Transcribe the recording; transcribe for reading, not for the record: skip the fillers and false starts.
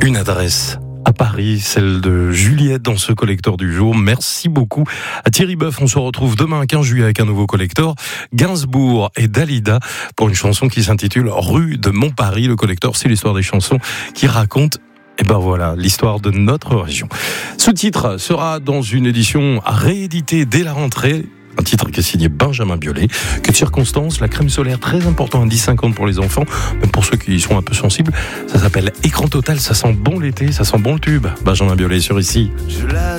Une adresse à Paris, celle de Juliette dans ce collector du jour. Merci beaucoup à Thierry Boeuf. On se retrouve demain 15 juillet avec un nouveau collector. Gainsbourg et Dalida pour une chanson qui s'intitule Rue de Montparis. Le collector, c'est l'histoire des chansons qui raconte l'histoire de notre région. Ce titre sera dans une édition rééditée dès la rentrée. Un titre qui est signé Benjamin Biolay. Que de circonstance, la crème solaire très important, 10,50 pour les enfants, même pour ceux qui y sont un peu sensibles. Ça s'appelle Écran Total, ça sent bon l'été, ça sent bon le tube. Benjamin Biolay sur Ici. Je la